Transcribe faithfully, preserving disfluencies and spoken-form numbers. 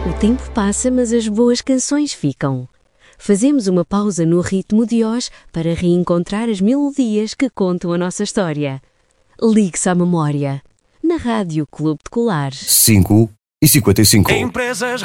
O tempo passa, mas as boas canções ficam. Fazemos uma pausa no ritmo de hoje para reencontrar as melodias que contam a nossa história. Ligue-se à memória. Na Rádio Clube de Colares. cinco e cinquenta e cinco. Empresas